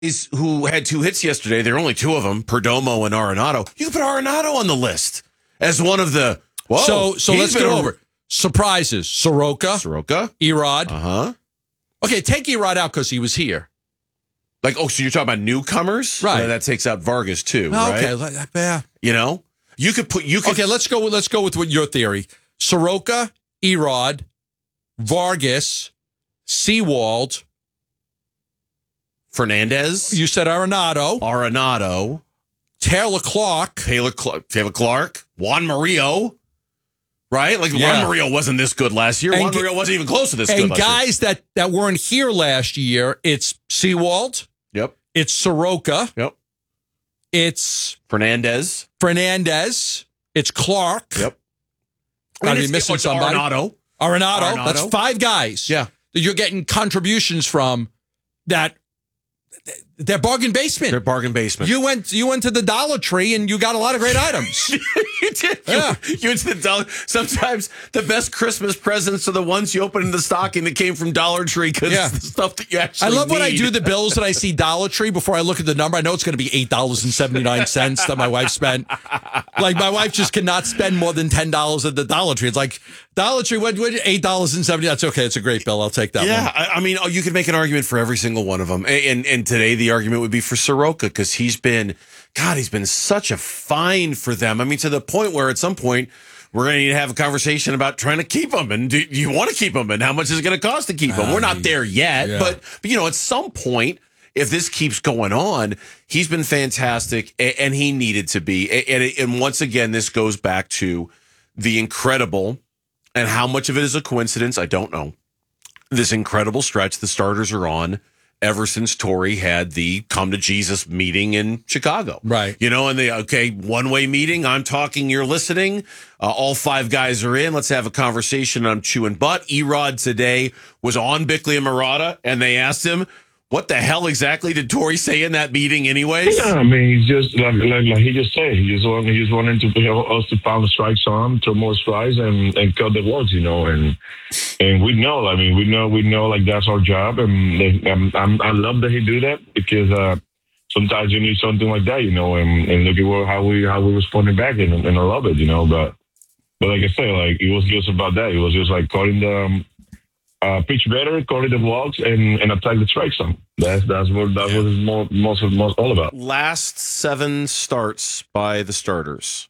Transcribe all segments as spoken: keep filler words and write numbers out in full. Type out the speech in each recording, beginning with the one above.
Is who had two hits yesterday. There are only two of them, Perdomo and Arenado. You can put Arenado on the list as one of the. Whoa, so so let's go over surprises. Soroka, Soroka, Erod. Uh huh. Okay, take Erod out because he was here. Like, oh, so you're talking about newcomers, right? Well, that takes out Vargas too, oh, right? Okay, yeah. You know, you could put you. Could, okay, let's go. Let's go with what your theory: Soroka, Erod, Vargas, Sewald, Fernandez. You said Arenado, Arenado, Taylor Clark, Taylor Clark, Taylor Clark, Juan Murillo. Right? Like, yeah. Juan Murillo wasn't this good last year. And Juan Murillo wasn't even close to this and good last year. And guys that, that weren't here last year, it's Sewald. Yep. It's Soroka. Yep. It's Fernandez. Fernandez. It's Clark. Yep. Gotta be missing somebody. Arenado. Arenado. Arenado. That's five guys. Yeah. That you're getting contributions from that. They're bargain basement. They're bargain basement. You went you went to the Dollar Tree and you got a lot of great items. You did. Yeah. You, you went to the Dollar. Sometimes the best Christmas presents are the ones you open in the stocking that came from Dollar Tree because yeah. it's the stuff that you actually I love need. when I do the bills and I see Dollar Tree before I look at the number. I know it's going to be eight dollars and seventy-nine cents that my wife spent. Like, my wife just cannot spend more than ten dollars at the Dollar Tree. It's like, Dollar Tree, what, what eight dollars and seventy cents? That's okay. It's a great bill. I'll take that yeah, one. I, I mean, oh, you could make an argument for every single one of them. And, and, and today the argument would be for Soroka because he's been, God, he's been such a find for them. I mean, to the point where at some point we're going to need to have a conversation about trying to keep him. And do you want to keep him? And how much is it going to cost to keep him? Uh, we're not there yet. Yeah. But, but, you know, at some point, if this keeps going on, he's been fantastic and, and he needed to be. And, and once again, this goes back to the incredible, and how much of it is a coincidence, I don't know. This incredible stretch the starters are on ever since Torey had the come to Jesus meeting in Chicago. Right. You know, and the, okay, one-way meeting, I'm talking, you're listening. Uh, all five guys are in. Let's have a conversation. I'm chewing butt. Erod today was on Bickley and Murata, and they asked him, what the hell exactly did Torey say in that meeting anyways? Yeah, I mean, he's just, like, like, like he just said, he just, want, he just wanted to help us to pound the strikes on, throw more strikes, and, and cut the walks, you know, and and we know, I mean, we know, we know, like, that's our job, and they, I'm, I'm, I love that he do that, because uh, sometimes you need something like that, you know, and, and look at what, how we how we responded back, and, and I love it, you know, but, but like I say, like, it was just about that. It was just, like, cutting the... Um, Uh, pitch better, call it the walks, and, and attack the strike zone. That's that's what that was more, most of most all about. Last seven starts by the starters.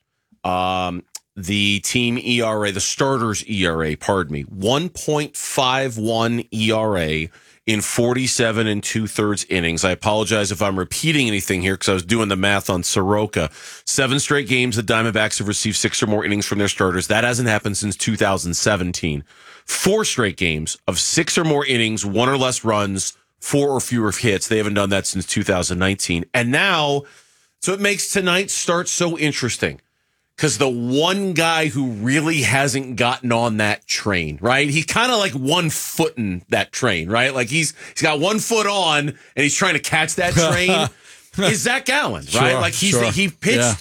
Um, the team E R A, the starters E R A, pardon me, one point five one E R A in forty-seven and two thirds innings. I apologize if I'm repeating anything here because I was doing the math on Soroka. Seven straight games the Diamondbacks have received six or more innings from their starters. That hasn't happened since two thousand seventeen. Four straight games of six or more innings, one or less runs, four or fewer hits. They haven't done that since two thousand nineteen. And now, so it makes tonight's start so interesting because the one guy who really hasn't gotten on that train, right? He's kind of like one foot in that train, right? Like he's he's got one foot on and he's trying to catch that train. Is Zach Gallen, right? Sure, like he's sure. he pitched Yeah.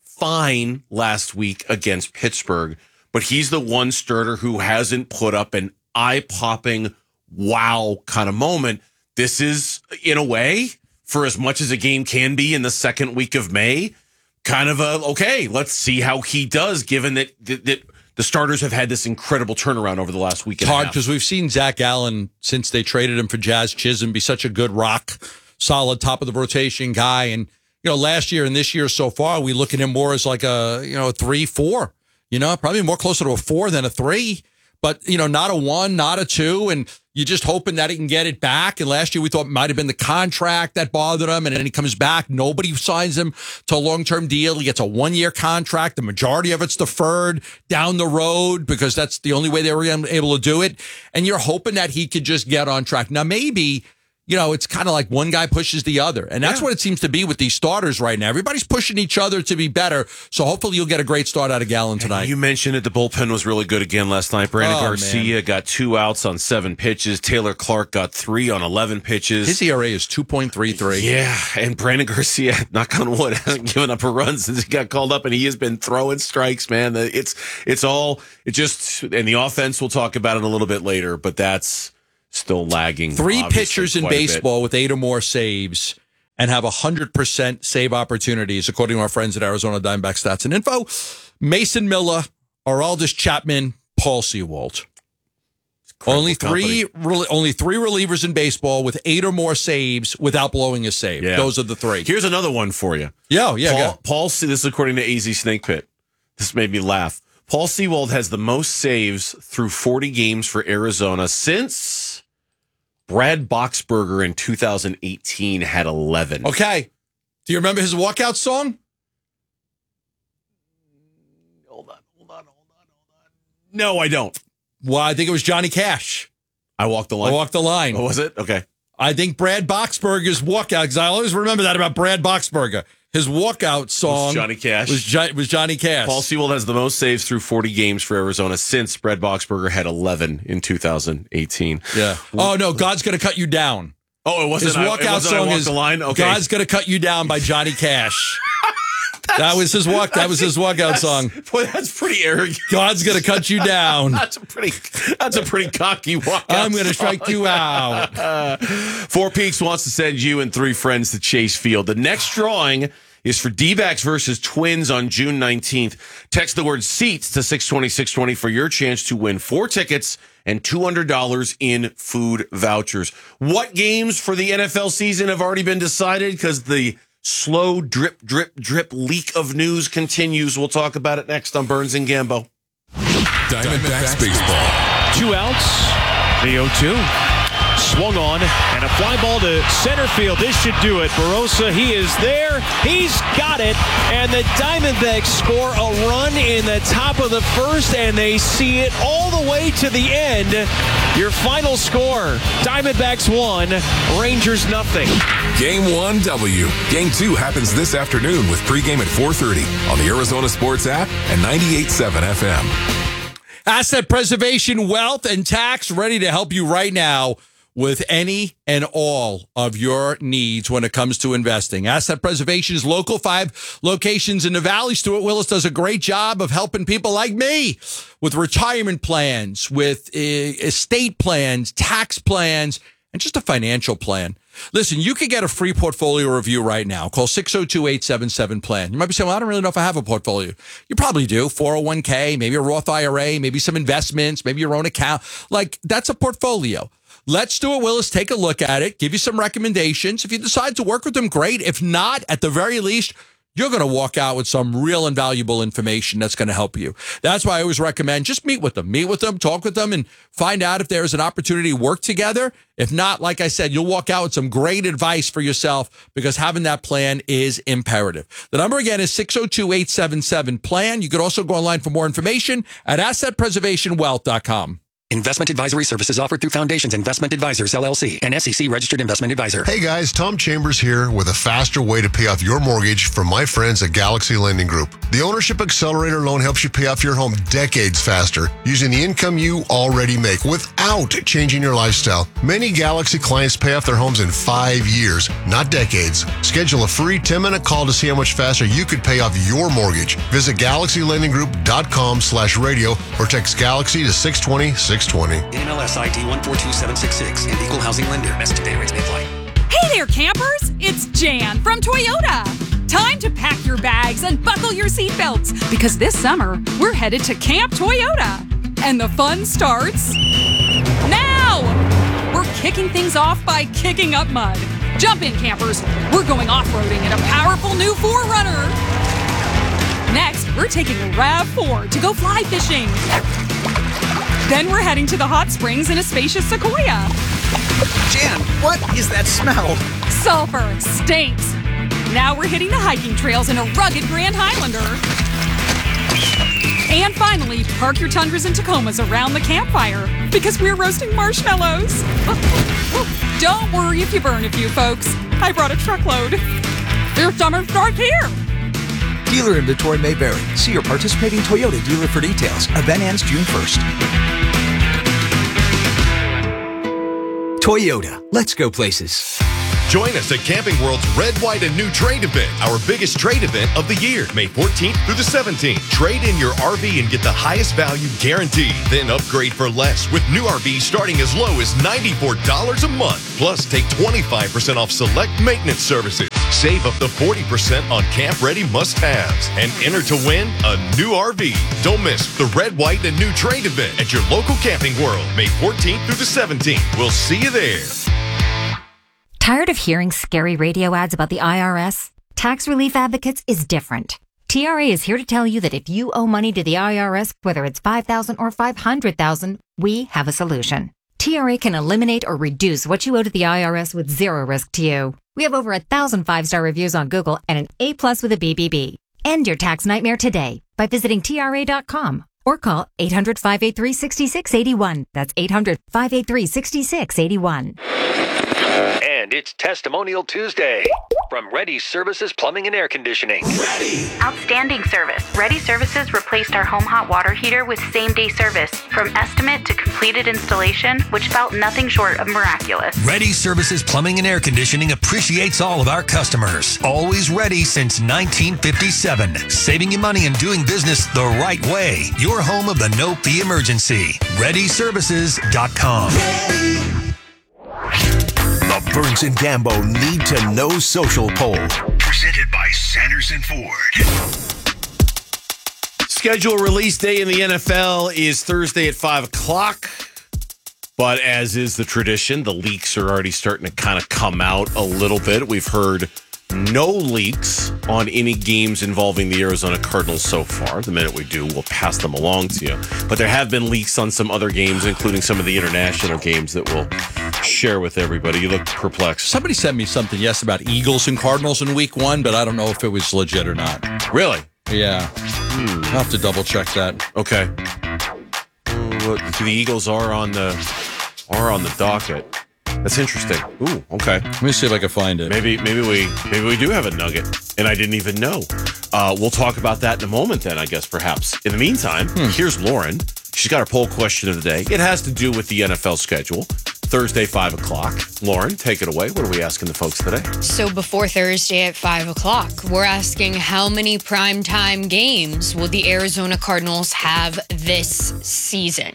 fine last week against Pittsburgh. But he's the one starter who hasn't put up an eye-popping, wow kind of moment. This is, in a way, for as much as a game can be in the second week of May, kind of a, okay, let's see how he does, given that, that, that the starters have had this incredible turnaround over the last week and It's hard a half. because we've seen Zach Allen, since they traded him for Jazz Chisholm, be such a good rock, solid top of the rotation guy. And, you know, last year and this year so far, we look at him more as like a, you know, a three, four. You know, probably more closer to a four than a three, but, you know, not a one, not a two. And you're just hoping that he can get it back. And last year we thought it might have been the contract that bothered him. And then he comes back. Nobody signs him to a long-term deal. He gets a one-year contract. The majority of it's deferred down the road because that's the only way they were able to do it. And you're hoping that he could just get on track. Now, maybe... You know, it's kind of like one guy pushes the other. And that's yeah. what it seems to be with these starters right now. Everybody's pushing each other to be better. So hopefully you'll get a great start out of Gallen tonight. You mentioned it. The bullpen was really good again last night. Brandon oh, Garcia man. got two outs on seven pitches. Taylor Clark got three on eleven pitches. His E R A is two point three three. Yeah, and Brandon Garcia, knock on wood, hasn't given up a run since he got called up, and he has been throwing strikes, man. It's, it's all, it just, and the offense, we'll talk about it a little bit later, but that's still lagging. Three pitchers in baseball with eight or more saves, and have one hundred percent save opportunities, according to our friends at Arizona Diamondback Stats and Info. Mason Miller, Aroldis Chapman, Paul Sewald. Only three, re- only three relievers in baseball with eight or more saves without blowing a save. Yeah. Those are the three. Here's another one for you. Yeah, yeah, Paul, yeah. Paul, this is according to A Z Snake Pit. This made me laugh. Paul Sewald has the most saves through forty games for Arizona since Brad Boxberger in two thousand eighteen had eleven. Okay. Do you remember his walkout song? Hold on, hold on, hold on, hold on. No, I don't. Well, I think it was Johnny Cash. I walked the line. I walked the line. Oh, was it? Okay. I think Brad Boxberger's walkout, because I always remember that about Brad Boxberger. His walkout song was Johnny Cash. Was, jo- was Johnny Cash. Paul Sewald has the most saves through forty games for Arizona since Brad Boxberger had eleven in two thousand eighteen. Yeah. Oh, no, God's Going to Cut You Down. Oh, it wasn't. His I, walkout it wasn't I song walked is the line? Okay. God's Going to Cut You Down by Johnny Cash. That was his walk. That was his walkout song. Boy, that's pretty arrogant. God's gonna cut you down. That's a pretty. That's a pretty cocky walkout. I'm gonna song. strike you out. Uh, Four Peaks wants to send you and three friends to Chase Field. The next drawing is for D-backs versus Twins on June nineteenth. Text the word seats to six twenty, six twenty for your chance to win four tickets and two hundred dollars in food vouchers. What games for the N F L season have already been decided? Because the slow drip, drip, drip leak of news continues. We'll talk about it next on Burns and Gambo. Diamondbacks baseball. Two outs. The oh two. Swung on, and a fly ball to center field. This should do it. Barossa, he is there. He's got it. And the Diamondbacks score a run in the top of the first, and they see it all the way to the end. Your final score, Diamondbacks one, Rangers nothing. Game one W. Game two happens this afternoon with pregame at four thirty on the Arizona Sports app and ninety-eight point seven F M. Asset Preservation, Wealth, and Tax ready to help you right now with any and all of your needs when it comes to investing. Asset Preservation is local, five locations in the Valley. Stuart Willis does a great job of helping people like me with retirement plans, with uh, estate plans, tax plans, and just a financial plan. Listen, you can get a free portfolio review right now. Call six oh two, eight seven seven, plan. You might be saying, well, I don't really know if I have a portfolio. You probably do. four oh one k, maybe a Roth I R A, maybe some investments, maybe your own account. Like, that's a portfolio. Let Stuart Willis take a look at it, give you some recommendations. If you decide to work with him, great. If not, at the very least, you're going to walk out with some real and valuable information that's going to help you. That's why I always recommend just meet with them. Meet with them, talk with them, and find out if there's an opportunity to work together. If not, like I said, you'll walk out with some great advice for yourself because having that plan is imperative. The number again is six oh two, eight seven seven, plan. You could also go online for more information at asset preservation wealth dot com. Investment advisory services offered through Foundations Investment Advisors, L L C, an S E C-registered investment advisor. Hey guys, Tom Chambers here with a faster way to pay off your mortgage from my friends at Galaxy Lending Group. The Ownership Accelerator loan helps you pay off your home decades faster using the income you already make without changing your lifestyle. Many Galaxy clients pay off their homes in five years, not decades. Schedule a free ten-minute call to see how much faster you could pay off your mortgage. Visit galaxy lending group dot com slash radio or text Galaxy to six twenty, six twenty. N M L S I D one four two seven six six and Equal Housing Lender. Message and data rates may apply. Hey there, campers! It's Jan from Toyota. Time to pack your bags and buckle your seatbelts because this summer we're headed to Camp Toyota. And the fun starts now! We're kicking things off by kicking up mud. Jump in, campers. We're going off-roading in a powerful new four runner. Next, we're taking a RAV four to go fly fishing. Then we're heading to the hot springs in a spacious Sequoia. Jan, what is that smell? Sulfur stinks. Now we're hitting the hiking trails in a rugged Grand Highlander. And finally, park your Tundras and Tacomas around the campfire because we're roasting marshmallows. Don't worry if you burn a few, folks. I brought a truckload. Your summer starts here. Dealer inventory may vary. See your participating Toyota dealer for details. Event ends June first. Toyota. Let's go places. Join us at Camping World's Red, White, and New Trade event, our biggest trade event of the year, May fourteenth through the seventeenth. Trade in your R V and get the highest value guaranteed. Then upgrade for less with new R Vs starting as low as ninety-four dollars a month. Plus, take twenty-five percent off select maintenance services. Save up to forty percent on camp-ready must-haves and enter to win a new R V. Don't miss the Red, White, and New Trade event at your local Camping World, May fourteenth through the seventeenth. We'll see you there. Tired of hearing scary radio ads about the I R S? Tax Relief Advocates is different. T R A is here to tell you that if you owe money to the I R S, whether it's five thousand dollars or five hundred thousand dollars, we have a solution. T R A can eliminate or reduce what you owe to the I R S with zero risk to you. We have over a thousand five-star reviews on Google and an A plus with a B B B. End your tax nightmare today by visiting T R A dot com or call eight hundred, five eight three, six six eight one. That's eight hundred, five eight three, six six eight one. And it's Testimonial Tuesday from Ready Services Plumbing and Air Conditioning. Ready. Outstanding service. Ready Services replaced our home hot water heater with same-day service. From estimate to completed installation, which felt nothing short of miraculous. Ready Services Plumbing and Air Conditioning appreciates all of our customers. Always ready since nineteen fifty-seven. Saving you money and doing business the right way. Your home of the no-fee emergency. ready services dot com. Ready. The Burns and Gambo Need to Know Social Poll. Presented by Sanderson Ford. Schedule release day in the N F L is Thursday at five o'clock. But as is the tradition, the leaks are already starting to kind of come out a little bit. We've heard no leaks on any games involving the Arizona Cardinals so far. The minute we do, we'll pass them along to you. But there have been leaks on some other games, including some of the international games that we'll share with everybody. You look perplexed. Somebody sent me something, yes, about Eagles and Cardinals in week one, but I don't know if it was legit or not. Really? Yeah. Hmm. I'll have to double check that. Okay. Well, the Eagles are on the are on the docket. That's interesting. Ooh, okay. Let me see if I can find it. Maybe, maybe we, maybe we do have a nugget, and I didn't even know. Uh, we'll talk about that in a moment. Then I guess perhaps. In the meantime, hmm. here's Lauren. She's got our poll question of the day. It has to do with the N F L schedule. Thursday, five o'clock. Lauren, take it away. What are we asking the folks today? So before Thursday at five o'clock, we're asking how many primetime games will the Arizona Cardinals have this season?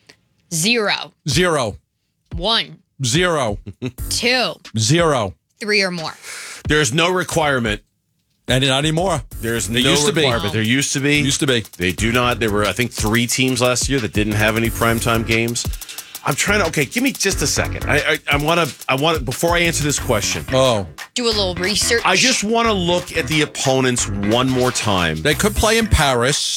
Zero. Zero. One. Zero. Two. Zero. Three or more. There's no requirement. And not anymore. There's they no used to requirement. Be. There used to be. Used to be. They do not. There were, I think, three teams last year that didn't have any primetime games. I'm trying to. Okay, give me just a second. I I want to. I want to before I answer this question. Oh, do a little research. I just want to look at the opponents one more time. They could play in Paris,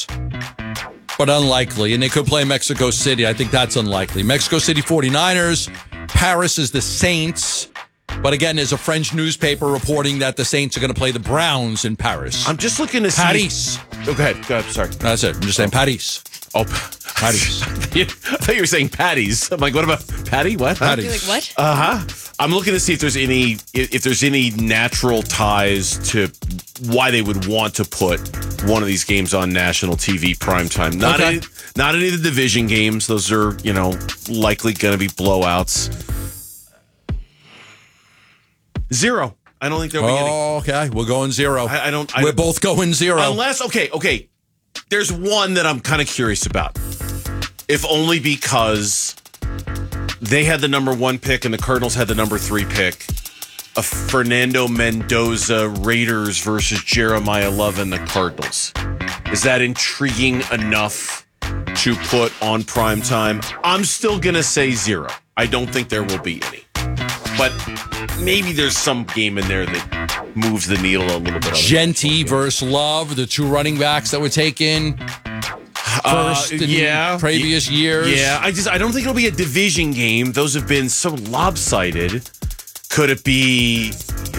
but unlikely, and they could play in Mexico City. I think that's unlikely. Mexico City forty-niners. Paris is the Saints. But again, there's a French newspaper reporting that the Saints are going to play the Browns in Paris. I'm just looking to see. Paris. Oh, go ahead. Go ahead. Sorry. That's it. I'm just saying Paris. Oh, Paris. I thought you were saying patties. I'm like, what about patty? What? Patties. You're like, what? Uh huh. I'm looking to see if there's any if there's any natural ties to why they would want to put one of these games on national T V primetime. Not okay. any, not any of the division games. Those are, you know, likely going to be blowouts. Zero. I don't think there'll be any. Oh, okay. We're going zero. I, I don't. I, We're both going zero. Unless, okay, okay. There's one that I'm kind of curious about. If only because they had the number one pick and the Cardinals had the number three pick. A Fernando Mendoza Raiders versus Jeremiah Love and the Cardinals. Is that intriguing enough to put on primetime? I'm still going to say zero. I don't think there will be any. But maybe there's some game in there that moves the needle a little bit. Genty versus Love, the two running backs that were taken first uh, in yeah, previous years. Yeah, I just I don't think it'll be a division game. Those have been so lopsided. Could it be?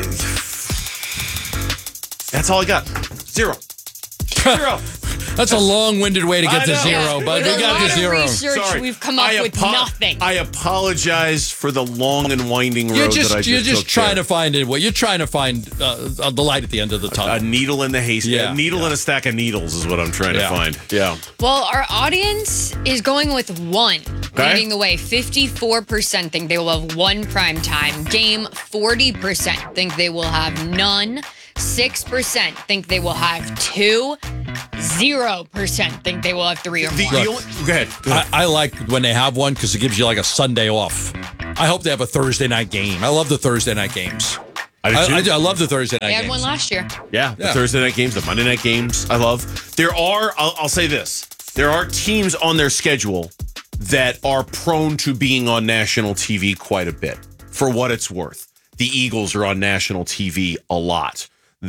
That's all I got. Zero. Zero. That's a long-winded way to get to zero, but we got to zero. Research, Sorry. we've come up I with apo- nothing. I apologize for the long and winding road You're just, that I just you're just took trying there. to find it. Well, you're trying to find uh, the light at the end of the tunnel. A, a needle in the haystack. Yeah. A needle Yeah. in a stack of needles is what I'm trying Yeah. to find. Yeah. Well, our audience is going with one. Okay. Leading the way, fifty-four percent think they will have one primetime game. forty percent think they will have none. six percent think they will have two. zero percent think they will have three or more. The, the only, go ahead. Go ahead. I, I like when they have one because it gives you like a Sunday off. I hope they have a Thursday night game. I love the Thursday night games. I, do I, too. I, do- I love the Thursday night They had games. one last year. Yeah, the Yeah. Thursday night games, the Monday night games, I love. There are, I'll, I'll say this, there are teams on their schedule that are prone to being on national T V quite a bit, for what it's worth. The Eagles are on national T V a lot.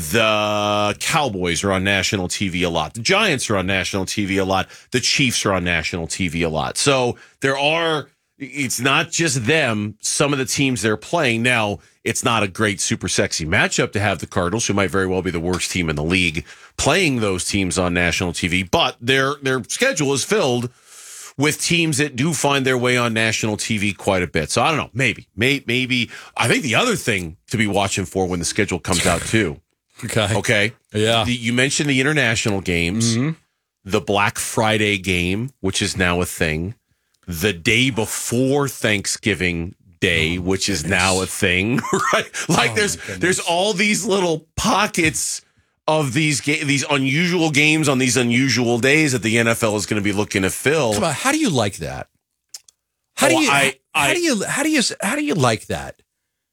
The Cowboys are on national T V a lot. The Giants are on national T V a lot. The Chiefs are on national T V a lot. So there are, it's not just them, some of the teams they're playing. Now, it's not a great, super sexy matchup to have the Cardinals, who might very well be the worst team in the league, playing those teams on national T V. But their their schedule is filled with teams that do find their way on national T V quite a bit. So I don't know, maybe, may, maybe. I think the other thing to be watching for when the schedule comes out too. Okay. Okay. Yeah. The, you mentioned the international games, Mm-hmm. the Black Friday game, which is now a thing, the day before Thanksgiving Day, Oh, which is now a thing, right? Like Oh, there's my goodness. there's all these little pockets of these ga- these unusual games on these unusual days that the N F L is going to be looking to fill. Come on, how do you like that? How do Oh, you? I- how I- do you? How do you? How do you like that?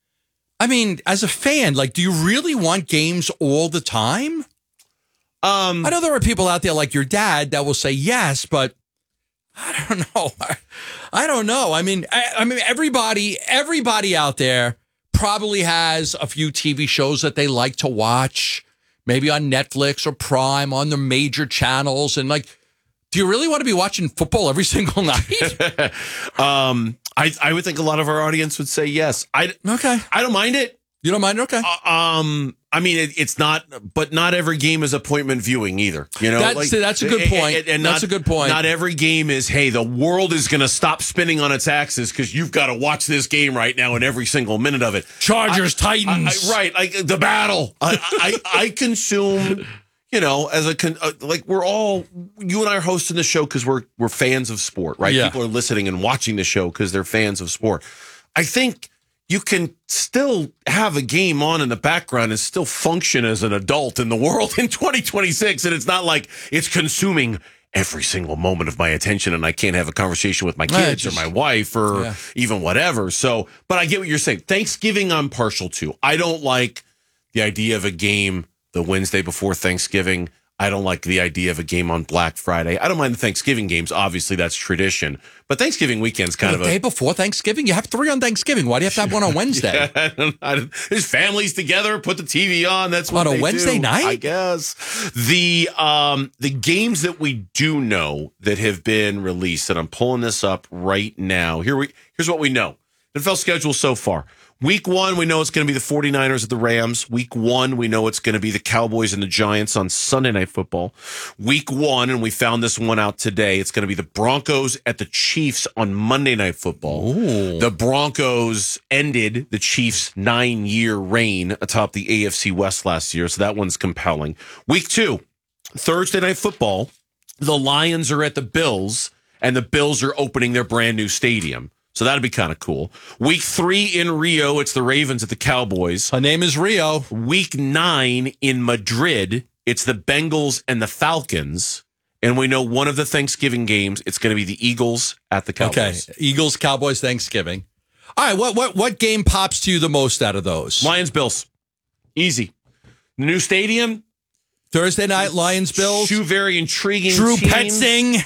I mean, as a fan, like, do you really want games all the time? Um, I know there are people out there like your dad that will say yes, but I don't know. I, I don't know. I mean, I, I mean, everybody, everybody out there probably has a few T V shows that they like to watch, maybe on Netflix or Prime, on the major channels, and like, do you really want to be watching football every single night? um, I I would think a lot of our audience would say yes. I okay. I don't mind it. You don't mind? Okay. Uh, um, I mean, it, it's not, but not every game is appointment viewing either. You know, That's- that's a good point. And, and That's not, a good point. Not every game is, hey, the world is going to stop spinning on its axis because you've got to watch this game right now and every single minute of it. Chargers, I- Titans. I- I- right, like the battle. I, I, I consume. You know, as a con- uh, like we're all, you and I are hosting the show because we're we're fans of sport, right? Yeah. People are listening and watching the show because they're fans of sport. I think you can still have a game on in the background and still function as an adult in the world in twenty twenty-six, and it's not like it's consuming every single moment of my attention, and I can't have a conversation with my Right, kids just- or my wife or yeah. even whatever. So, but I get what you're saying. Thanksgiving, I'm partial to. I don't like the idea of a game the Wednesday before Thanksgiving. I don't like the idea of a game on Black Friday. I don't mind the Thanksgiving games. Obviously, that's tradition. But Thanksgiving weekend's kind the of day a... before Thanksgiving? You have three on Thanksgiving. Why do you have to have one on Wednesday? Yeah, I don't- I don't- there's families together, put the T V on. That's what On a they Wednesday do, night? I guess. The um the games that we do know that have been released, and I'm pulling this up right now. Here we here's what we know. N F L schedule so far. Week one, we know it's going to be the 49ers at the Rams. Week one, we know it's going to be the Cowboys and the Giants on Sunday Night Football. Week one, and we found this one out today, it's going to be the Broncos at the Chiefs on Monday Night Football. Ooh. The Broncos ended the Chiefs' nine-year reign atop the A F C West last year, so that one's compelling. Week two, Thursday Night Football, the Lions are at the Bills, and the Bills are opening their brand new stadium. So that'd be kind of cool. Week three in Rio, it's the Ravens at the Cowboys. Her name is Rio. Week nine in Madrid, it's the Bengals and the Falcons. And we know one of the Thanksgiving games, it's going to be the Eagles at the Cowboys. Okay. Eagles, Cowboys, Thanksgiving. All right. What what what game pops to you the most out of those? Lions, Bills. Easy. The new stadium. Thursday night, Lions, Bills. Two very intriguing Drew teams. Petzing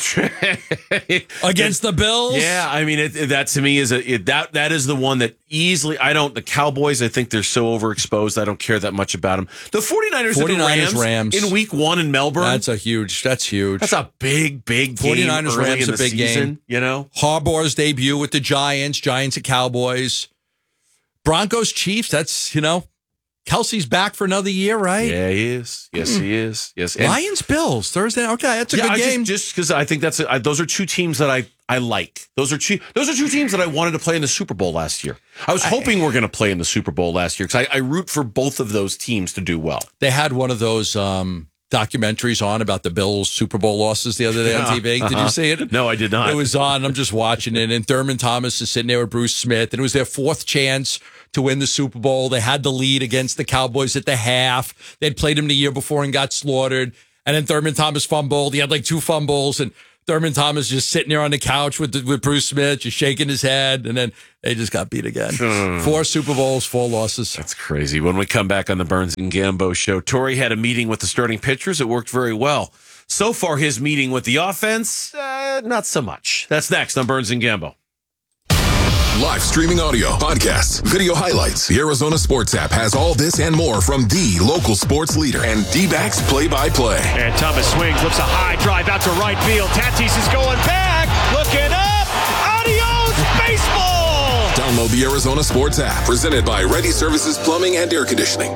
against the Bills. Yeah, I mean it, that to me is a it, that that is the one that easily I don't the Cowboys I think they're so overexposed I don't care that much about them. The 49ers, 49ers and the Rams, Rams. in week one in Melbourne. That's a huge. That's huge. That's a big big game 49ers, early Rams, in a the big season, game. you know. Harbaugh's debut with the Giants, Giants at Cowboys. Broncos, Chiefs. That's, you know, Kelsey's back for another year, right? Yeah, he is. Yes, he is. Yes. And- Lions, Bills, Thursday. Okay, that's a yeah, good I game. Just because I think that's a, I, those are two teams that I, I like. Those are two those are two teams that I wanted to play in the Super Bowl last year. I was hoping we're going to play in the Super Bowl last year because I, I root for both of those teams to do well. They had one of those um, documentaries on about the Bills' Super Bowl losses the other day on T V. Did Uh-huh. you see it? No, I did not. It was on. I'm just watching it. And Thurman Thomas is sitting there with Bruce Smith. And it was their fourth chance to win the Super Bowl. They had the lead against the Cowboys at the half. They'd played him the year before and got slaughtered. And then Thurman Thomas fumbled. He had like two fumbles. And Thurman Thomas just sitting there on the couch with the, with Bruce Smith, just shaking his head. And then they just got beat again. Hmm. Four Super Bowls, four losses. That's crazy. When we come back on the Burns and Gambo show, Torrey had a meeting with the starting pitchers. It worked very well. So far, his meeting with the offense, uh, not so much. That's next on Burns and Gambo. Live streaming audio, podcasts, video highlights. The Arizona Sports app has all this and more from the local sports leader and D-backs play-by-play. And Thomas swings, flips a high drive out to right field. Tatis is going back, looking up. Adios, baseball! Download the Arizona Sports app, presented by Ready Services Plumbing and Air Conditioning.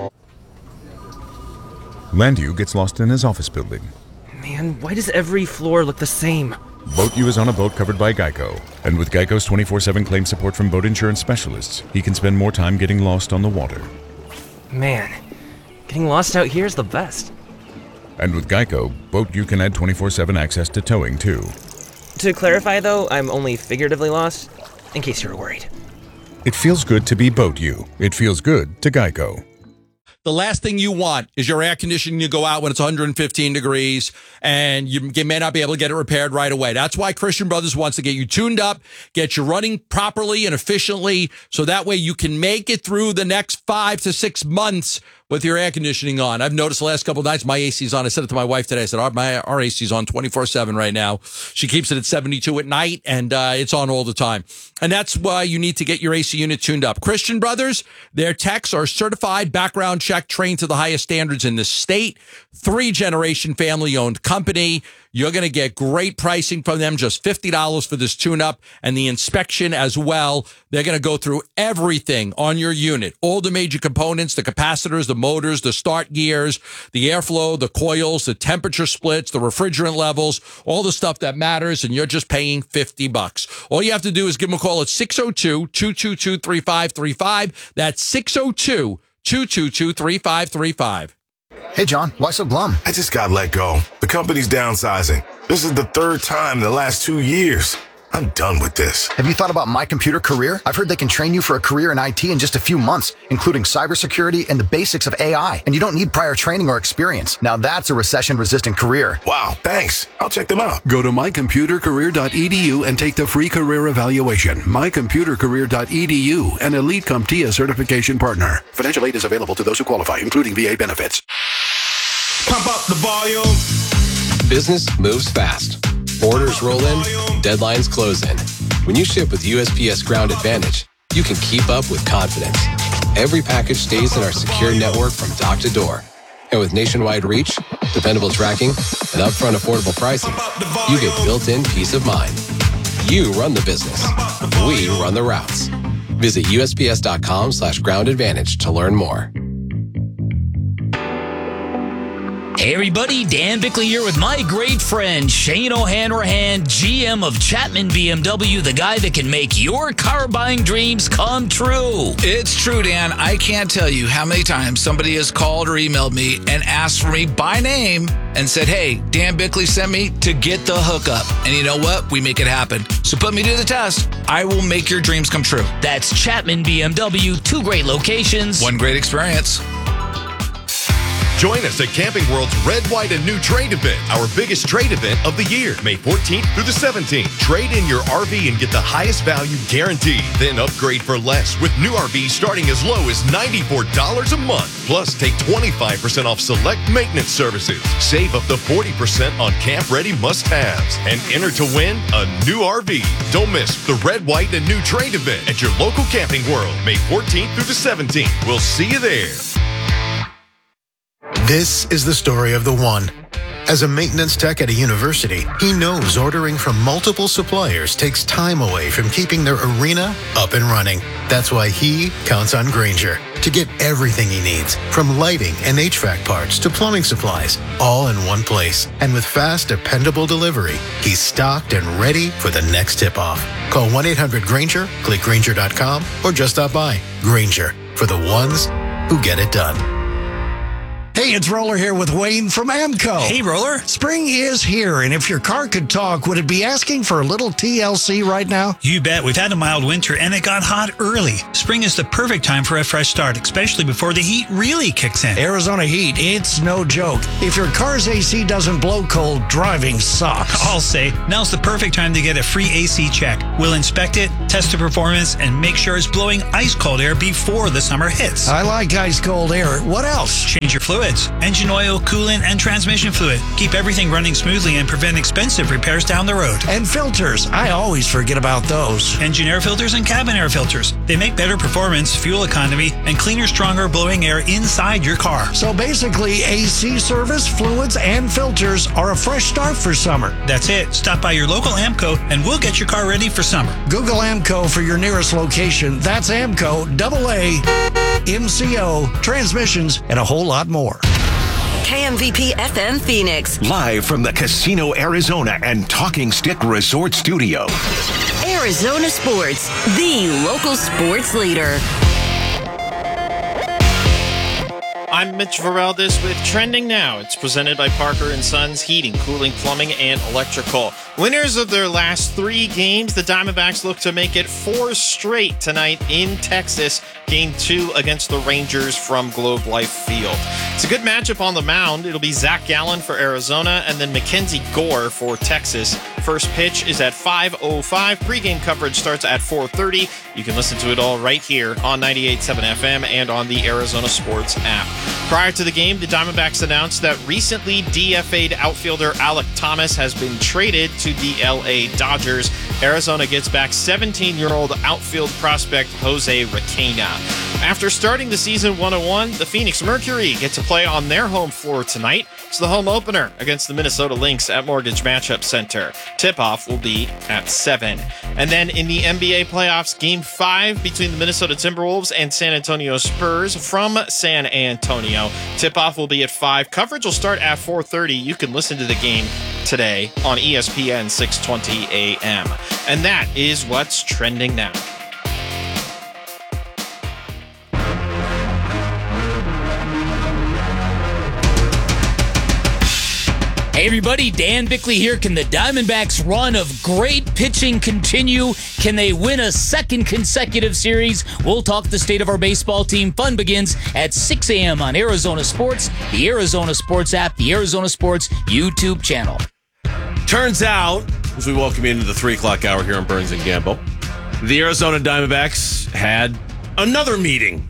Landu gets lost in his office building. Man, why does every floor look the same? BoatU is on a boat covered by Geico. And with Geico's twenty-four seven claim support from boat insurance specialists, he can spend more time getting lost on the water. Man, getting lost out here is the best. And with Geico, BoatU can add twenty-four seven access to towing, too. To clarify, though, I'm only figuratively lost, in case you were worried. It feels good to be BoatU. It feels good to Geico. The last thing you want is your air conditioning to go out when it's one hundred fifteen degrees and you may not be able to get it repaired right away. That's why Christian Brothers wants to get you tuned up, get you running properly and efficiently, so that way you can make it through the next five to six months with your air conditioning on. I've noticed the last couple of nights my A C's on. I said it to my wife today. I said, our, my, our A C's on twenty-four seven right now. She keeps it at seventy-two at night, and uh, it's on all the time. And that's why you need to get your A C unit tuned up. Christian Brothers, their techs are certified, background check, trained to the highest standards in the state. Three-generation family-owned company. You're going to get great pricing from them, just fifty dollars for this tune-up and the inspection as well. They're going to go through everything on your unit, all the major components, the capacitors, the motors, the start gears, the airflow, the coils, the temperature splits, the refrigerant levels, all the stuff that matters, and you're just paying fifty bucks. All you have to do is give them a call at six oh two, two two two, three five three five. That's six oh two, two two two, three five three five. Hey, John, why so glum? I just got let go. The company's downsizing. This is the third time in the last two years. I'm done with this. Have you thought about My Computer Career? I've heard they can train you for a career in I T in just a few months, including cybersecurity and the basics of A I. And you don't need prior training or experience. Now that's a recession-resistant career. Wow, thanks. I'll check them out. Go to my computer career dot e d u and take the free career evaluation. my computer career dot e d u, an Elite CompTIA certification partner. Financial aid is available to those who qualify, including V A benefits. Pump up the volume. Business moves fast. Orders roll in, deadlines close in. When you ship with U S P S Ground Advantage, you can keep up with confidence. Every package stays in our secure network from dock to door. And with nationwide reach, dependable tracking, and upfront affordable pricing, you get built-in peace of mind. You run the business. We run the routes. Visit U S P S dot com slash ground advantage to learn more. Hey everybody, Dan Bickley here with my great friend Shane O'Hanrahan, G M of Chapman B M W, the guy that can make your car buying dreams come true. It's true, Dan. I can't tell you how many times somebody has called or emailed me and asked for me by name and said, hey, Dan Bickley sent me to get the hookup. And you know what? We make it happen. So put me to the test. I will make your dreams come true. That's Chapman B M W, two great locations. One great experience. Join us at Camping World's Red, White, and New Trade event, our biggest trade event of the year, May fourteenth through the seventeenth. Trade in your R V and get the highest value guaranteed. Then upgrade for less with new R Vs starting as low as ninety-four dollars a month. Plus, take twenty-five percent off select maintenance services. Save up to forty percent on camp-ready must-haves. And enter to win a new R V. Don't miss the Red, White, and New Trade event at your local Camping World, May fourteenth through the seventeenth. We'll see you there. This is the story of the one. As a maintenance tech at a university, he knows ordering from multiple suppliers takes time away from keeping their arena up and running. That's why he counts on Grainger to get everything he needs, from lighting and H V A C parts to plumbing supplies, all in one place. And with fast, dependable delivery, he's stocked and ready for the next tip-off. Call one eight hundred Grainger, click Grainger dot com, or just stop by. Grainger, for the ones who get it done. Hey, it's Roller here with Wayne from AMCO. Hey, Roller. Spring is here, and if your car could talk, would it be asking for a little T L C right now? You bet. We've had a mild winter, and it got hot early. Spring is the perfect time for a fresh start, especially before the heat really kicks in. Arizona heat, it's no joke. If your car's A C doesn't blow cold, driving sucks. I'll say, now's the perfect time to get a free A C check. We'll inspect it, test the performance, and make sure it's blowing ice-cold air before the summer hits. I like ice-cold air. What else? Change your fluids. Engine oil, coolant, and transmission fluid. Keep everything running smoothly and prevent expensive repairs down the road. And filters. I always forget about those. Engine air filters and cabin air filters. They make better performance, fuel economy, and cleaner, stronger blowing air inside your car. So basically, A C service, fluids, and filters are a fresh start for summer. That's it. Stop by your local AMCO and we'll get your car ready for summer. Google AMCO for your nearest location. That's AMCO, double A, M C O, transmissions, and a whole lot more. K M V P F M Phoenix. Live from the Casino Arizona and Talking Stick Resort Studio. Arizona Sports, the local sports leader. I'm Mitch Vareldes with Trending Now. It's presented by Parker and Sons Heating, Cooling, Plumbing, and Electrical. Winners of their last three games, the Diamondbacks look to make it four straight tonight in Texas. Game two against the Rangers from Globe Life Field. It's a good matchup on the mound. It'll be Zach Gallen for Arizona and then Mackenzie Gore for Texas. First pitch is at five oh five. Pre-game coverage starts at four thirty. You can listen to it all right here on ninety-eight point seven F M and on the Arizona Sports app. Prior to the game, the Diamondbacks announced that recently D F A'd outfielder Alek Thomas has been traded to the L A Dodgers. Arizona gets back seventeen-year-old outfield prospect Jose Requena. After starting the season one oh one, the Phoenix Mercury get to play on their home floor tonight. It's the home opener against the Minnesota Lynx at Mortgage Matchup Center. Tip-off will be at seven. And then in the N B A playoffs, Game five between the Minnesota Timberwolves and San Antonio Spurs from San Antonio. Tip-off will be at five. Coverage will start at four thirty. You can listen to the game today on E S P N six twenty A M. And that is what's trending now. Hey everybody, Dan Bickley here. Can the Diamondbacks' run of great pitching continue? Can they win a second consecutive series? We'll talk the state of our baseball team. Fun begins at six a.m. on Arizona Sports, the Arizona Sports app, the Arizona Sports YouTube channel. Turns out, as we welcome you into the three o'clock hour here on Burns and Gamble, the Arizona Diamondbacks had another meeting.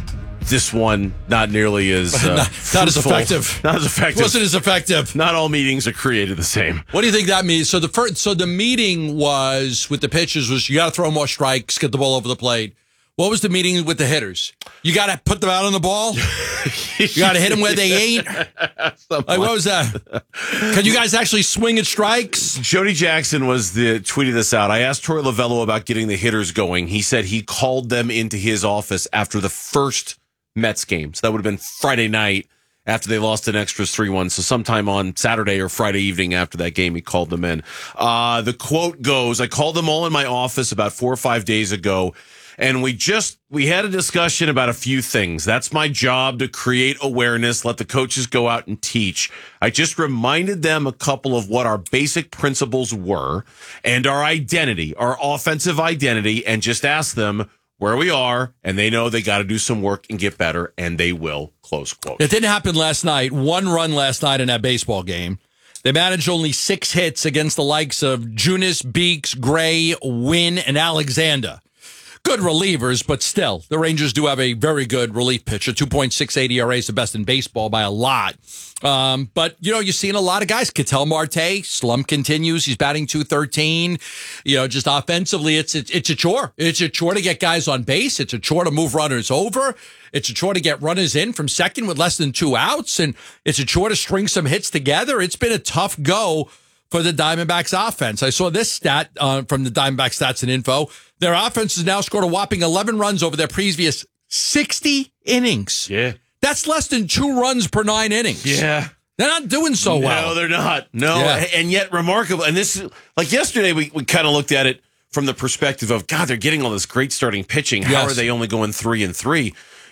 This one not nearly as uh, not, not as effective. Not as effective. Wasn't as effective. Not all meetings are created the same. What do you think that means? So the first, so the meeting was with the pitchers was you got to throw more strikes, get the ball over the plate. What was the meeting with the hitters? You got to put them out on the ball. You got to hit them where they ain't. Like, what was that? Can you guys actually swing at strikes? Jody Jackson was the tweeting this out. I asked Troy Lavello about getting the hitters going. He said he called them into his office after the first Mets game. So that would have been Friday night after they lost in extras three one. So sometime on Saturday or Friday evening after that game, he called them in. Uh, the quote goes, I called them all in my office about four or five days ago, and we just, we had a discussion about a few things. That's my job, to create awareness, let the coaches go out and teach. I just reminded them a couple of what our basic principles were and our identity, our offensive identity, and just asked them where we are, and they know they got to do some work and get better, and they will, close quote. It didn't happen last night. One run last night in that baseball game. They managed only six hits against the likes of Junis, Beeks, Gray, Wynn, and Alexander. Good relievers, but still, the Rangers do have a very good relief pitcher. two point six eight E R A is the best in baseball by a lot. Um, but, you know, you're seeing a lot of guys. Ketel Marte, slump continues. He's batting two thirteen. You know, just offensively, it's, it's it's a chore. It's a chore to get guys on base. It's a chore to move runners over. It's a chore to get runners in from second with less than two outs. And it's a chore to string some hits together. It's been a tough go for the Diamondbacks offense. I saw this stat uh, from the Diamondbacks Stats and Info. Their offense has now scored a whopping eleven runs over their previous sixty innings. Yeah. That's less than two runs per nine innings. Yeah. They're not doing so no, well. No, they're not. No, Yeah. and yet remarkable. And this, like yesterday, we, we kind of looked at it from the perspective of, God, they're getting all this great starting pitching. How Yes. are they only going three and three?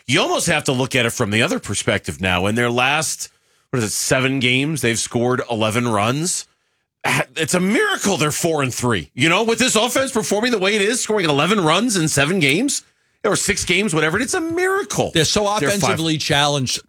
you almost have to look at it from the other perspective now. In their last, what is it, seven games, they've scored eleven runs. It's a miracle they're four and three. You know, with this offense performing the way it is, scoring eleven runs in seven games or six games, whatever, it's a miracle. They're so They're offensively five- challenged.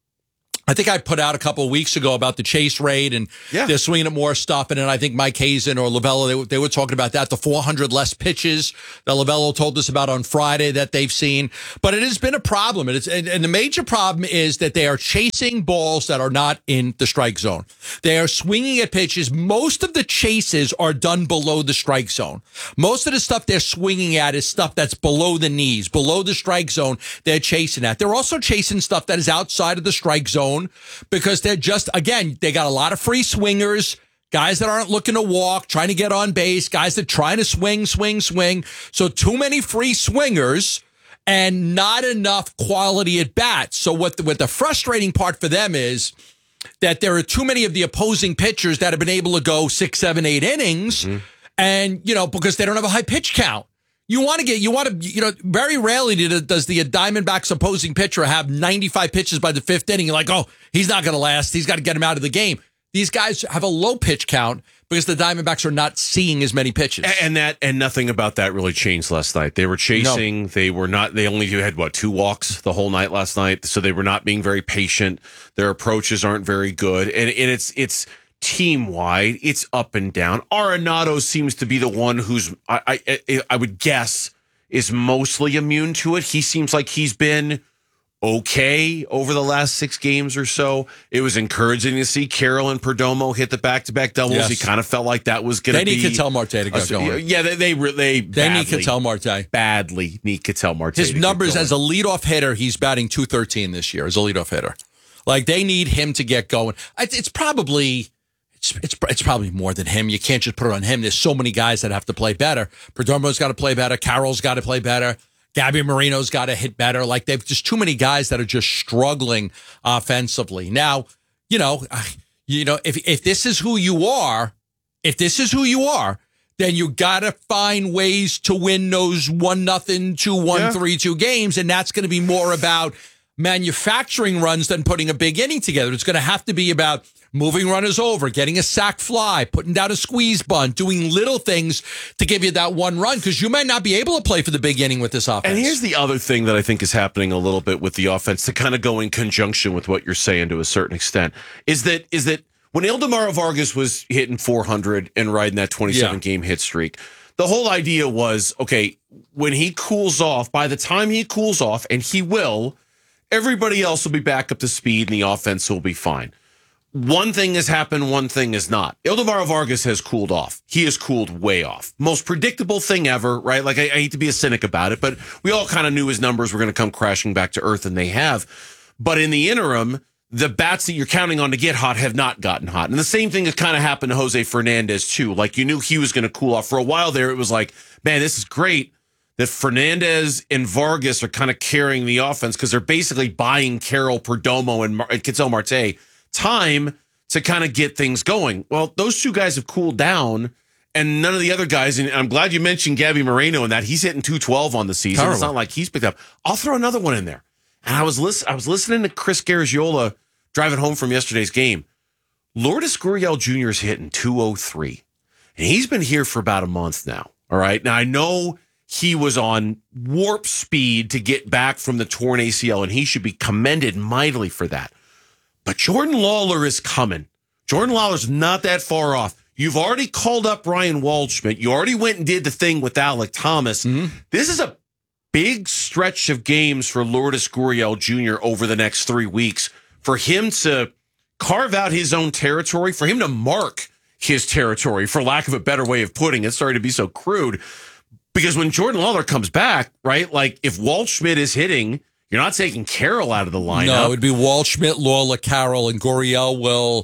I think I put out a couple of weeks ago about the chase rate, and yeah. they're swinging at more stuff. And then I think Mike Hazen or Lovello, they, they were talking about that, the four hundred less pitches that Lovello told us about on Friday that they've seen. But it has been a problem. And, it's, and, and the major problem is that they are chasing balls that are not in the strike zone. They are swinging at pitches. Most of the chases are done below the strike zone. Most of the stuff they're swinging at is stuff that's below the knees, below the strike zone they're chasing at. They're also chasing stuff that is outside of the strike zone, because they're just, again, they got a lot of free swingers, guys that aren't looking to walk, trying to get on base, guys that trying to swing, swing, swing. So too many free swingers and not enough quality at bats. So what the, what the frustrating part for them is that there are too many of the opposing pitchers that have been able to go six, seven, eight innings, mm-hmm. and, you know, because they don't have a high pitch count. You want to get, you want to, you know, very rarely does the Diamondbacks opposing pitcher have ninety-five pitches by the fifth inning. You're like, oh, he's not going to last. He's got to get him out of the game. These guys have a low pitch count because the Diamondbacks are not seeing as many pitches. And that, and nothing about that really changed last night. They were chasing. No. They were not, they only had, what, two walks the whole night last night. So they were not being very patient. Their approaches aren't very good. And, and it's, it's, team wide, it's up and down. Arenado seems to be the one who's, I, I I would guess, is mostly immune to it. He seems like he's been okay over the last six games or so. It was encouraging to see Carroll and Perdomo hit the back-to-back doubles. Yes. He kind of felt like that was going to be. They need Ketel Marte to get a, going. Yeah, they they they, they need Ketel Marte. Badly need Ketel Marte. His numbers as a leadoff hitter, he's batting two thirteen this year as a leadoff hitter. Like, they need him to get going. It's, it's probably... It's, it's it's probably more than him. You can't just put it on him. There's so many guys that have to play better. Perdomo's got to play better. Carroll's got to play better. Gabby Moreno's got to hit better. Like, they've just too many guys that are just struggling offensively. Now, you know, you know, if if this is who you are, if this is who you are, then you got to find ways to win those one nothing, two one, yeah. three two games, and that's going to be more about manufacturing runs than putting a big inning together. It's going to have to be about moving runners over, getting a sac fly, putting down a squeeze bunt, doing little things to give you that one run, because you might not be able to play for the big inning with this offense. And here's the other thing that I think is happening a little bit with the offense, to kind of go in conjunction with what you're saying to a certain extent, is that is that when Ildemaro Vargas was hitting four hundred and riding that twenty-seven yeah. game hit streak, the whole idea was, okay, when he cools off, by the time he cools off, and he will, everybody else will be back up to speed and the offense will be fine. One thing has happened, one thing is not. Ildemaro Vargas has cooled off. He has cooled way off. Most predictable thing ever, right? Like, I, I hate to be a cynic about it, but we all kind of knew his numbers were going to come crashing back to earth, and they have. But in the interim, the bats that you're counting on to get hot have not gotten hot. And the same thing has kind of happened to Jose Fernandez, too. Like, you knew he was going to cool off. For a while there, it was like, man, this is great that Fernandez and Vargas are kind of carrying the offense, because they're basically buying Carroll, Perdomo, and, Mar- and Ketel Marte time to kind of get things going. Well, those two guys have cooled down, and none of the other guys, and I'm glad you mentioned Gabby Moreno and that. He's hitting two twelve on the season. Terrible. It's not like he's picked up. I'll throw another one in there. And I was listen, I was listening to Chris Garagiola driving home from yesterday's game. Lourdes Gurriel Junior is hitting two oh three, and he's been here for about a month now. All right. Now, I know he was on warp speed to get back from the torn A C L, and he should be commended mightily for that. But Jordan Lawler is coming. Jordan Lawler's not that far off. You've already called up Ryan Waldschmidt. You already went and did the thing with Alec Thomas. Mm-hmm. This is a big stretch of games for Lourdes Gurriel Junior over the next three weeks. For him to carve out his own territory, for him to mark his territory, for lack of a better way of putting it. Sorry to be so crude. Because when Jordan Lawler comes back, right, like if Waldschmidt is hitting, you're not taking Carroll out of the lineup. No, it would be Waldschmidt, Lawler, Carroll, and Gurriel will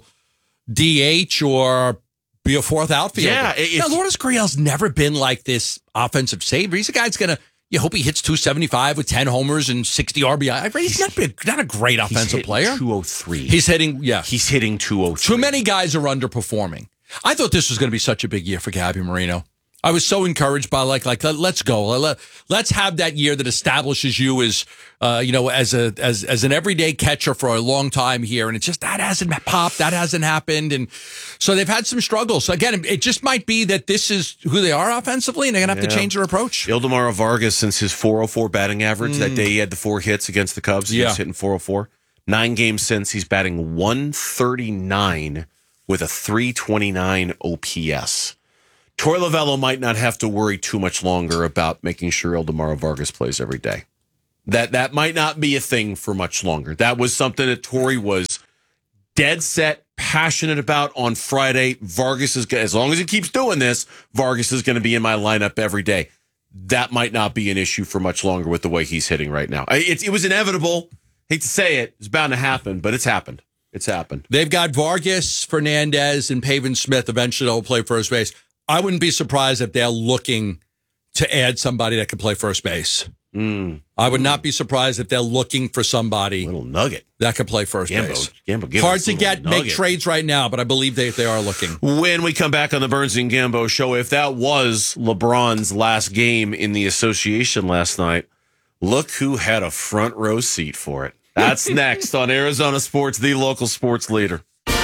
D H or be a fourth outfielder. Yeah. Now, Lourdes Gurriel's never been like this offensive saver. He's a guy that's going to, you hope he hits two seventy-five with ten homers and sixty R B I. He's not, been, not a great offensive player. two oh three. He's hitting, yeah. He's hitting two oh three. Too many guys are underperforming. I thought this was going to be such a big year for Gabby Moreno. I was so encouraged by like, like let's go. Let, let's have that year that establishes you as, uh, you know, as a as as an everyday catcher for a long time here. And it's just that hasn't popped, that hasn't happened, and so they've had some struggles. So again, it just might be that this is who they are offensively, and they're gonna have Yeah. to change their approach. Ildemaro Vargas, since his four oh four batting average, Mm. that day he had the four hits against the Cubs, he Yeah. was hitting four oh four. Nine games since, he's batting one thirty-nine with a three twenty-nine O P S. Torey Lovullo might not have to worry too much longer about making sure Ildemaro Vargas plays every day. That that might not be a thing for much longer. That was something that Torey was dead set, passionate about on Friday. Vargas is, as long as he keeps doing this, Vargas is going to be in my lineup every day. That might not be an issue for much longer with the way he's hitting right now. I- It, it was inevitable. Hate to say it. It's bound to happen, but it's happened. It's happened. They've got Vargas, Fernandez, and Pavin Smith. Eventually, they'll play first base. I wouldn't be surprised if they're looking to add somebody that can play first base. Mm. I would not be surprised if they're looking for somebody little nugget that could play first Gambo, base. Gambo, give Hard us a to little get make nugget. trades right now, but I believe they they are looking. When we come back on the Burns and Gambo show, if that was LeBron's last game in the association last night, look who had a front row seat for it. That's next on Arizona Sports, the local sports leader.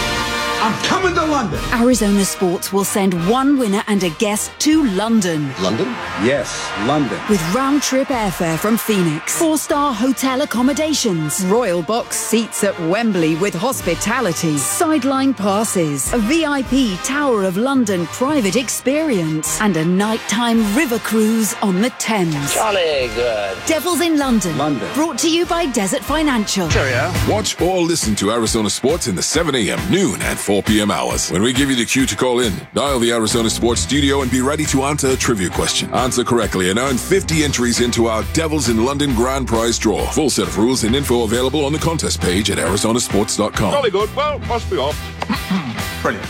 I'm coming to London. Arizona Sports will send one winner and a guest to London. London? Yes, London. With round-trip airfare from Phoenix, four-star hotel accommodations, royal box seats at Wembley with hospitality, sideline passes, a V I P Tower of London private experience, and a nighttime river cruise on the Thames. Jolly good. Devils in London. London. Brought to you by Desert Financial. Watch or listen to Arizona Sports in the seven a.m., noon, and four p.m. hours. When we give you the cue to call in, dial the Arizona Sports studio and be ready to answer a trivia question. Answer correctly and earn fifty entries into our Devils in London grand prize draw. Full set of rules and info available on the contest page at arizona sports dot com. Jolly good. Well, must be off. Brilliant.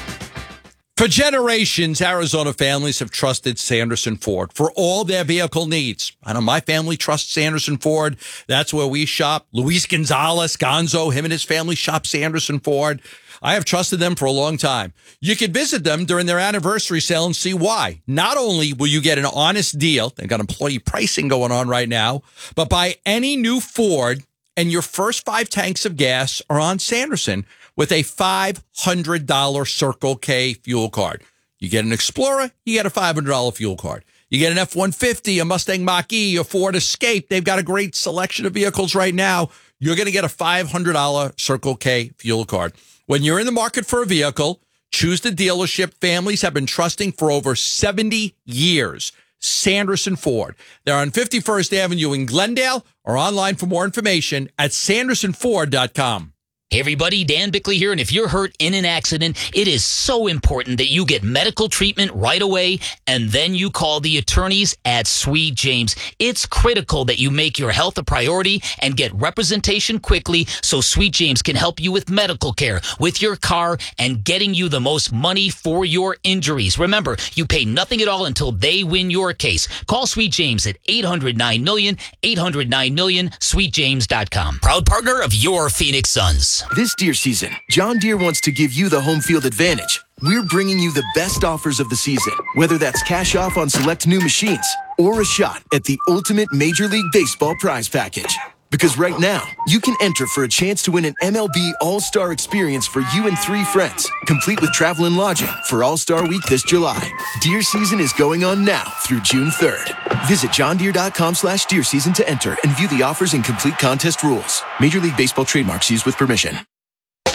For generations, Arizona families have trusted Sanderson Ford for all their vehicle needs. I know my family trusts Sanderson Ford. That's where we shop. Luis Gonzalez, Gonzo, him and his family shop Sanderson Ford. I have trusted them for a long time. You can visit them during their anniversary sale and see why. Not only will you get an honest deal, they've got employee pricing going on right now, but buy any new Ford and your first five tanks of gas are on Sanderson with a five hundred dollars Circle K fuel card. You get an Explorer, you get a five hundred dollars fuel card. You get an F one fifty, a Mustang Mach-E, a Ford Escape. They've got a great selection of vehicles right now. You're going to get a five hundred dollars Circle K fuel card. When you're in the market for a vehicle, choose the dealership families have been trusting for over seventy years. Sanderson Ford. They're on fifty-first Avenue in Glendale or online for more information at sanderson ford dot com. Hey everybody, Dan Bickley here, and if you're hurt in an accident, it is so important that you get medical treatment right away, and then you call the attorneys at Sweet James. It's critical that you make your health a priority and get representation quickly so Sweet James can help you with medical care, with your car, and getting you the most money for your injuries. Remember, you pay nothing at all until they win your case. Call Sweet James at eight hundred nine million, eight hundred nine million, sweet james dot com. Proud partner of your Phoenix Suns. This deer season, John Deere wants to give you the home field advantage. We're bringing you the best offers of the season, whether that's cash off on select new machines or a shot at the ultimate Major League Baseball prize package. Because right now, you can enter for a chance to win an M L B All-Star experience for you and three friends, complete with travel and lodging for All-Star Week this July. Deer season is going on now through June third. Visit john deere dot com slash deer season to enter and view the offers and complete contest rules. Major League Baseball trademarks used with permission.